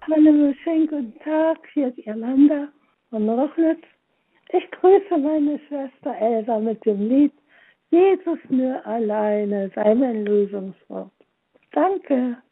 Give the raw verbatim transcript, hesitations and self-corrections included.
Hallo, schönen guten Tag, hier ist Irlanda von Rochlitz. Ich grüße meine Schwester Elsa mit dem Lied Jesus nur alleine sei mein Lösungswort. Danke.